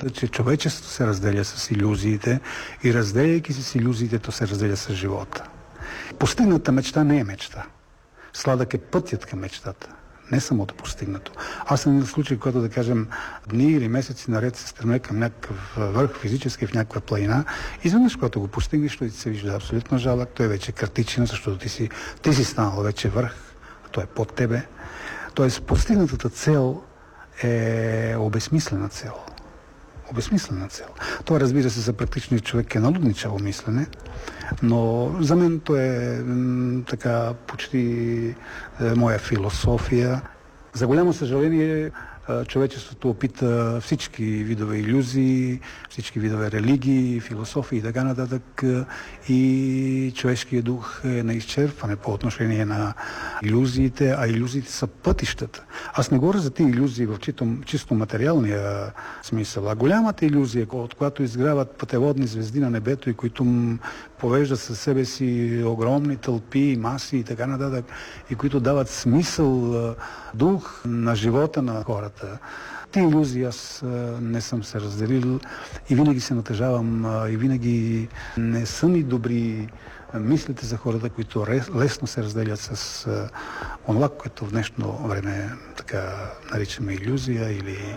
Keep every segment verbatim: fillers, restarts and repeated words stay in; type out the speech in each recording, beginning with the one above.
идеята, че човечеството се разделя с илюзиите и разделяйки се с илюзиите, то се разделя с живота. Постигната мечта не е мечта. Сладък е пътят към мечтата, не самото постигнато. Аз съм в случай, когато, да кажем, дни или месеци наред се стремя към някакъв върх физически в някаква планина, изведнъж, когато го постигнеш, той ти се вижда абсолютно жалък, той вече е картичен, защото ти си, ти си станал вече върх, той е под тебе. Тоест, постигнатата цел е обезсмислена цел. Обезсмислена цел. Това, разбира се, за практичния човек е налудничаво мислене, но за мен то е м, така почти е, моя философия. За голямо съжаление, човечеството опита всички видове илюзии, всички видове религии, философии и така нататък, и човешкият дух е на изчерпване по отношение на илюзиите, а илюзиите са пътищата. Аз не говоря за тези илюзии в чисто, чисто материалния смисъл, а голямата илюзия, от която изгряват пътеводни звезди на небето и които повеждат със себе си огромни тълпи, маси и така нататък, и които дават смисъл, дух на живота на хората. Те илюзии аз не съм се разделил и винаги се натъжавам и винаги не са ми добри мислите за хората, които лесно се разделят с онова, което в днешно време така наричаме илюзия или...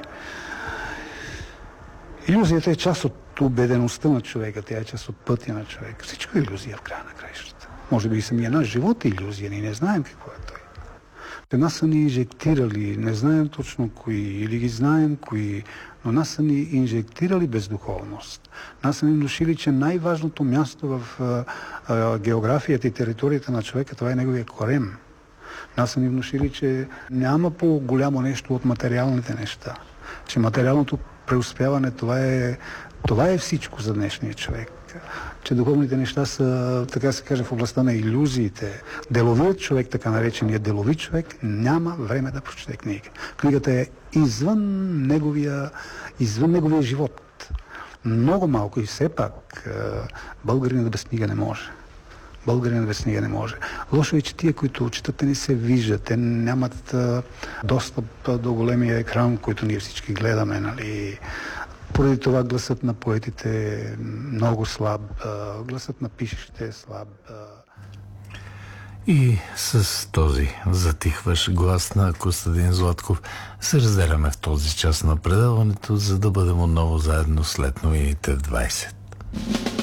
Илюзията е част от убедеността на човека, тя е част от пътя на човека. Всичко е илюзия в края на краищата. Може би и самия наш живот е илюзия, ние не знаем какво е той. Те нас са ни инжектирали, не знаем точно кои, или ги знаем кои, но нас са ни инжектирали бездуховност. Нас са ни внушили, че най-важното място в а, а, географията и територията на човека, това е неговия корем. Нас са ни внушили, че няма по-голямо нещо от материалните неща. Че материалното преуспяване, това е, това е всичко за днешния човек. Че духовните неща са, така се каже, в областта на илюзиите. Деловият човек, така нареченият делови човек, няма време да прочете книга. Книгата е извън неговия, извън неговия живот. Много малко и все пак българинът без книга не може. Българинът без книга не може. Лошо е, че тия, които четат, не се виждат. Те нямат достъп до големия екран, който ние всички гледаме, нали. Поради това гласът на поетите е много слаб, гласът на пишещите е слаб. И с този затихващ глас на Костадин Златков се разделяме в този час на предаването, за да бъдем отново заедно след новините в двайсет.